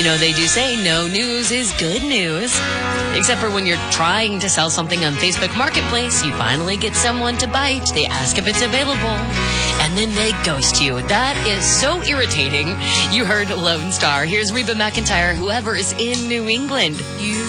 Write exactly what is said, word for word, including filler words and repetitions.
You know, they do say no news is good news. Except for when you're trying to sell something on Facebook Marketplace, you finally get someone to bite. They ask if it's available, and then they ghost you. That is so irritating. You heard Lone Star. Here's Reba McEntire, whoever is in New England. You